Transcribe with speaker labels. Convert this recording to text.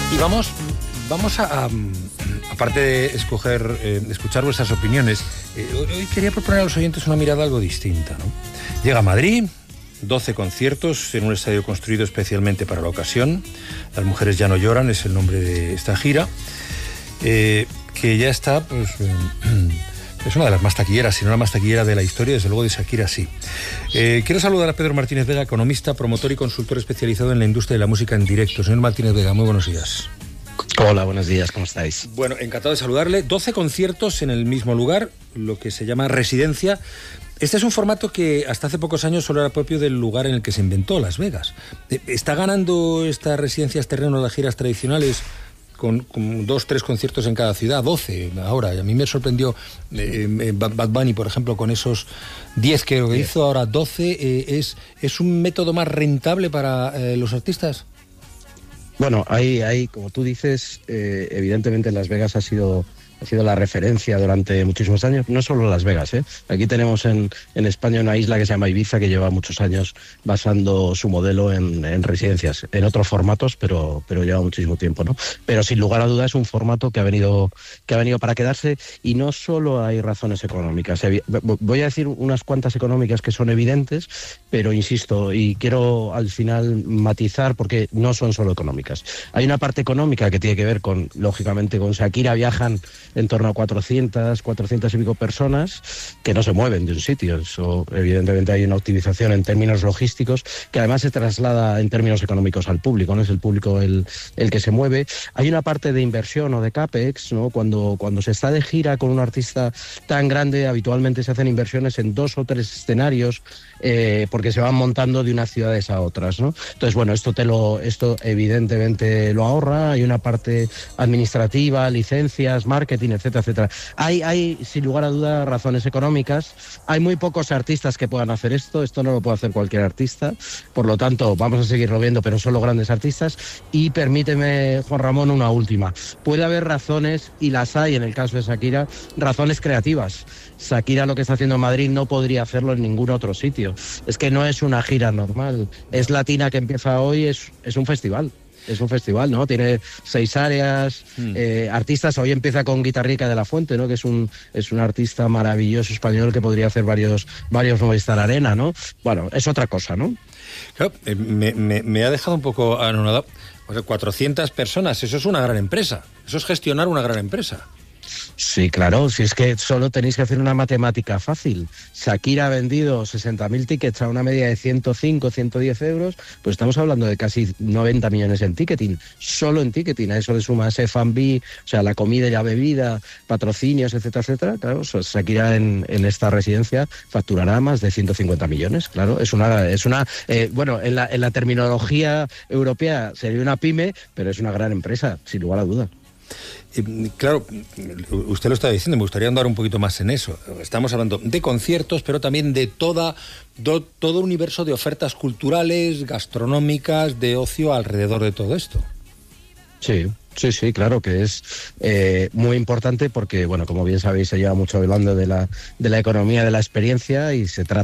Speaker 1: Y vamos aparte de escuchar vuestras opiniones, hoy quería proponer a los oyentes una mirada algo distinta, ¿no? Llega a Madrid, 12 conciertos en un estadio construido especialmente para la ocasión. Las mujeres ya no lloran, es el nombre de esta gira, que ya está, pues, es una de las más taquilleras, si no la más taquillera de la historia, desde luego de Shakira sí. Quiero saludar a Pedro Martínez Vega, economista, promotor y consultor especializado en la industria de la música en directo. Señor Martínez Vega, muy buenos días.
Speaker 2: Hola, buenos días, ¿cómo estáis?
Speaker 1: Bueno, encantado de saludarle. 12 conciertos en el mismo lugar, lo que se llama residencia. Este es un formato que hasta hace pocos años solo era propio del lugar en el que se inventó, Las Vegas. ¿Está ganando estas residencias terreno las giras tradicionales con 2, 3 conciertos en cada ciudad? 12 ahora. Y a mí me sorprendió Bad Bunny, por ejemplo, con esos 10 que hizo, ahora 12. ¿Es un método más rentable para los artistas?
Speaker 2: Bueno, hay, como tú dices, evidentemente Las Vegas ha sido la referencia durante muchísimos años, no solo Las Vegas, ¿eh? Aquí tenemos en España una isla que se llama Ibiza, que lleva muchos años basando su modelo en residencias, en otros formatos, pero lleva muchísimo tiempo, ¿no? Pero sin lugar a dudas es un formato que ha venido para quedarse, y no solo hay razones económicas. Voy a decir unas cuantas económicas que son evidentes, pero insisto, y quiero al final matizar, porque no son solo económicas. Hay una parte económica que tiene que ver lógicamente, con Shakira. Viajan en torno a 400 y pico personas que no se mueven de un sitio. Eso, evidentemente, hay una optimización en términos logísticos que además se traslada en términos económicos al público, ¿no? Es el público el que se mueve. Hay una parte de inversión o de CAPEX, ¿no? Cuando se está de gira con un artista tan grande, habitualmente se hacen inversiones en 2 o 3 escenarios, porque se van montando de unas ciudades a otras, ¿no? Entonces, bueno, esto evidentemente lo ahorra. Hay una parte administrativa, licencias, marketing, etcétera, etcétera. Hay, sin lugar a duda, razones económicas. Hay muy pocos artistas que puedan hacer esto no lo puede hacer cualquier artista, por lo tanto vamos a seguirlo viendo, pero solo grandes artistas. Y permíteme, Juan Ramón, una última. Puede haber razones, y las hay en el caso de Shakira, razones creativas. Shakira lo que está haciendo en Madrid no podría hacerlo en ningún otro sitio. Es que no es una gira normal. Es Latina, que empieza hoy, es un festival. Es un festival, ¿no? Tiene 6 áreas, artistas. Hoy empieza con Guitarrica de la Fuente, ¿no? Que es un artista maravilloso español que podría hacer varios Movistar Arena, ¿no? Bueno, es otra cosa, ¿no?
Speaker 1: Claro, me ha dejado un poco anonadado. O sea, 400 personas, eso es una gran empresa. Eso es gestionar una gran empresa.
Speaker 2: Sí, claro, si es que solo tenéis que hacer una matemática fácil. Shakira ha vendido 60.000 tickets a una media de 105, 110 euros, pues estamos hablando de casi 90 millones en ticketing, solo en ticketing. A eso le sumas F&B, o sea, la comida y la bebida, patrocinios, etcétera, etcétera. Claro, Shakira en esta residencia facturará más de 150 millones, claro. Bueno, en la terminología europea sería una pyme, pero es una gran empresa, sin lugar a duda.
Speaker 1: Claro, usted lo está diciendo, me gustaría andar un poquito más en eso. Estamos hablando de conciertos, pero también de todo universo de ofertas culturales, gastronómicas, de ocio alrededor de todo esto.
Speaker 2: Sí, claro que es muy importante, porque, bueno, como bien sabéis, se lleva mucho hablando de la economía de la experiencia, y se trata